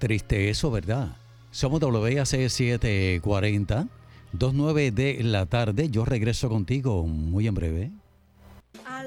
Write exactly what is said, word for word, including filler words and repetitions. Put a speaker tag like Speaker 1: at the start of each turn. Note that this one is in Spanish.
Speaker 1: Triste eso, ¿verdad? Somos W A C setecientos cuarenta, dos nueve de la tarde. Yo regreso contigo muy en breve.